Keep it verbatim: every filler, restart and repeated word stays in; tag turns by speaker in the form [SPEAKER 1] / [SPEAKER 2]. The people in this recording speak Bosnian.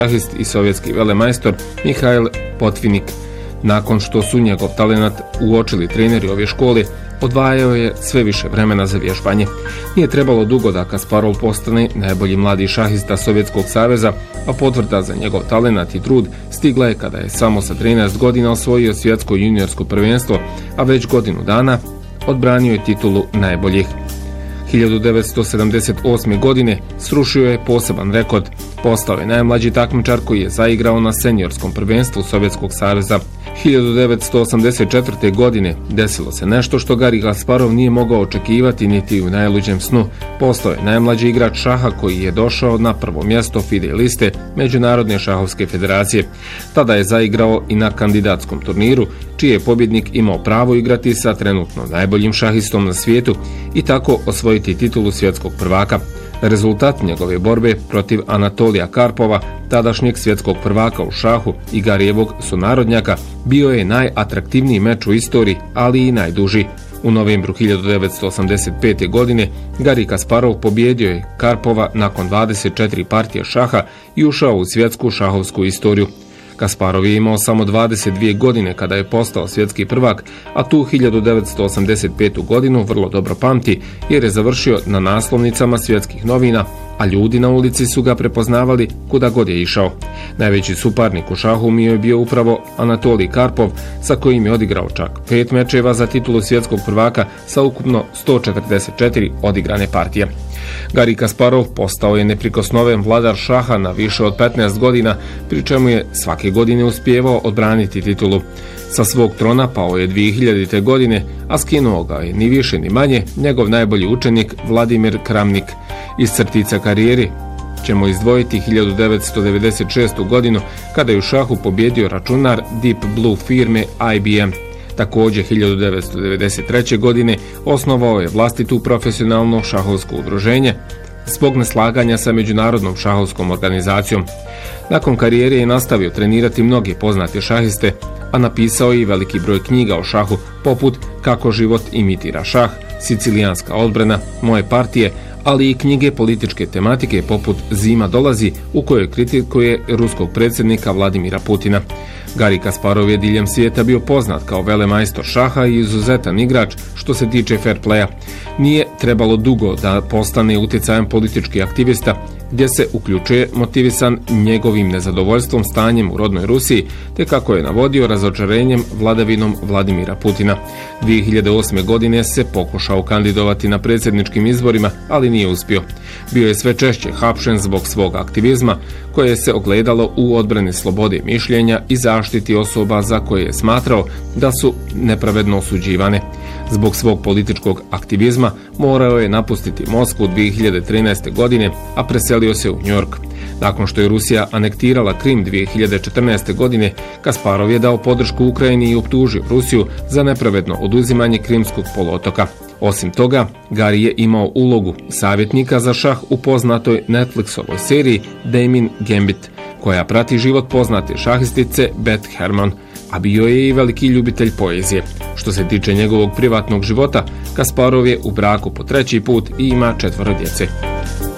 [SPEAKER 1] šahist i sovjetski velemajstor Mihail Botvinnik. Nakon što su njegov talenat uočili treneri ove škole, odvajao je sve više vremena za vježbanje. Nije trebalo dugo da Kasparov postane najbolji mladi šahista Sovjetskog saveza, a potvrda za njegov talenat i trud stigla je kada je samo sa trinaest godina osvojio svjetsko juniorsko prvenstvo, a već godinu dana odbranio je titulu najboljih. hiljadu devetsto sedamdeset osme. godine srušio je poseban rekord. Postao je najmlađi takmičar koji je zaigrao na seniorskom prvenstvu Sovjetskog saveza. hiljadu devetsto osamdeset četvrte. godine desilo se nešto što Gari Kasparov nije mogao očekivati niti u najluđem snu. Postao je najmlađi igrač šaha koji je došao na prvo mjesto FIDE liste Međunarodne šahovske federacije. Tada je zaigrao i na kandidatskom turniru, čiji je pobjednik imao pravo igrati sa trenutno najboljim šahistom na svijetu i tako osvojiti titulu svjetskog prvaka. Rezultat njegove borbe protiv Anatolija Karpova, tadašnjeg svjetskog prvaka u šahu i Garijevog sunarodnjaka, bio je najatraktivniji meč u istoriji, ali i najduži. U novembru hiljadu devetsto osamdeset pete. godine Gari Kasparov pobjedio je Karpova nakon dvadeset četiri partije šaha i ušao u svjetsku šahovsku istoriju. Kasparov je imao samo dvadeset dvije godine kada je postao svjetski prvak, a tu hiljadu devetsto osamdeset petu. godinu vrlo dobro pamti jer je završio na naslovnicama svjetskih novina, a ljudi na ulici su ga prepoznavali kuda god je išao. Najveći suparnik u šahu mi je bio upravo Anatolij Karpov, sa kojim je odigrao čak pet mečeva za titulu svjetskog prvaka sa ukupno sto četrdeset četiri odigrane partije. Gari Kasparov postao je neprikosnoven vladar šaha na više od petnaest godina, pri čemu je svake godine uspijevao odbraniti titulu. Sa svog trona pao je dvije hiljadite. godine, a skinuo ga je ni više ni manje njegov najbolji učenik Vladimir Kramnik. Iz crtica karijeri ćemo izdvojiti hiljadu devetsto devedeset šestu. godinu kada je u šahu pobjedio računar Deep Blue firme I B M. Također hiljadu devetsto devedeset treće. godine osnovao je vlastitu profesionalno šahovsko udruženje zbog neslaganja sa Međunarodnom šahovskom organizacijom. Nakon karijere je nastavio trenirati mnoge poznate šahiste, a napisao je i veliki broj knjiga o šahu, poput Kako život imitira šah, Sicilijanska odbrana, Moje partije, ali i knjige političke tematike poput Zima dolazi, u kojoj kritikuje ruskog predsjednika Vladimira Putina. Gari Kasparov je diljem svijeta bio poznat kao velemajstor šaha i izuzetan igrač što se tiče fair playa. Nije trebalo dugo da postane utjecajan politički aktivista, gdje se uključuje motivisan njegovim nezadovoljstvom stanjem u rodnoj Rusiji, te kako je navodio razočarenjem vladavinom Vladimira Putina. dvije hiljade osme. godine se pokušao kandidovati na predsjedničkim izborima, ali nije uspio. Bio je sve češće hapšen zbog svog aktivizma, koje se ogledalo u odbrani slobode mišljenja i zaštiti osoba za koje je smatrao da su nepravedno osuđivane. Zbog svog političkog aktivizma morao je napustiti Moskvu dvije hiljade trinaeste. godine, a preselio se u New York. Nakon što je Rusija anektirala Krim dvije hiljade četrnaeste. godine, Kasparov je dao podršku Ukrajini i optužio Rusiju za nepravedno oduzimanje Krimskog poluotoka. Osim toga, Gari je imao ulogu savjetnika za šah u poznatoj Netflixovoj seriji Damon Gambit, koja prati život poznate šahistice Beth Herman, a bio je i veliki ljubitelj poezije. Što se tiče njegovog privatnog života, Kasparov je u braku po treći put i ima četvoro djece.